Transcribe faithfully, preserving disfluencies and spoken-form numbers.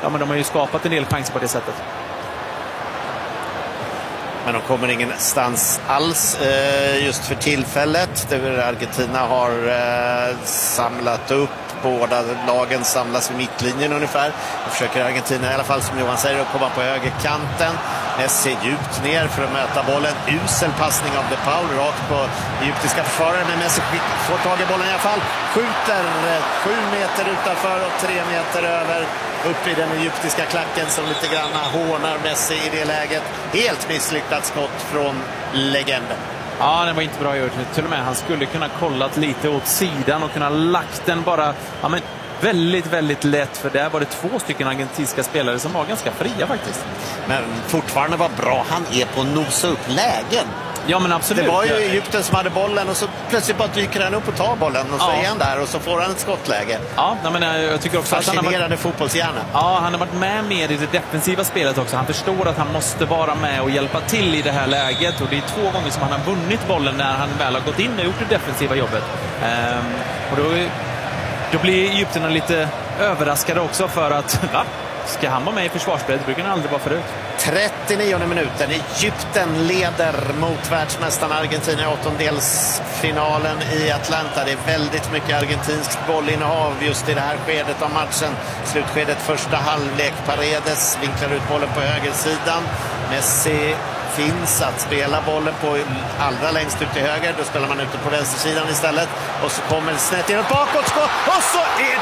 ja, men de har ju skapat en del chanser på det sättet. Men de kommer ingenstans alls eh, just för tillfället. Det Argentina har eh, samlat upp. Båda lagen samlas vid mittlinjen ungefär. Då försöker Argentina i alla fall, som Johan säger, att komma på högerkanten. Messi djupt ner för att möta bollen. Usel passning av De Paul rakt på egyptiska försvarare. Men Messi får tag i bollen i alla fall. Skjuter sju meter utanför och tre meter över. Upp i den egyptiska klacken som lite grann hånar Messi i det läget. Helt misslyckat skott från legenden. Ja, det var inte bra gjort. Till och med han skulle kunna kollat lite åt sidan och kunna lagt den bara, ja, men väldigt, väldigt lätt, för där var det två stycken argentinska spelare som var ganska fria faktiskt. Men fortfarande var bra han är på att nosa upp lägen. Ja, men absolut. Det var ju Egypten som hade bollen och så plötsligt bara dyker han upp och tar bollen och så ja. är han där och så får han ett skottläge. Ja, men jag tycker också att han har varit, fotbollshjärna. Ja, han har varit med mer i det defensiva spelet också. Han förstår att han måste vara med och hjälpa till i det här läget, och det är två gånger som han har vunnit bollen när han väl har gått in och gjort det defensiva jobbet. Ehm, och då, då blir Egypterna lite överraskade också, för att va? Ska han vara med i försvarsspelet? Det brukar han aldrig vara förut. trettionionde minuten. Egypten leder mot världsmästarna Argentina i åttondelsfinalen i Atlanta. Det är väldigt mycket argentinskt bollinnehav just i det här skedet av matchen. Slutskedet första halvlek. Paredes vinklar ut bollen på högersidan. Messi finns att spela bollen på allra längst ut till höger. Då spelar man ute på vänstersidan istället. Och så kommer snett in ett bakåtskott. Och så är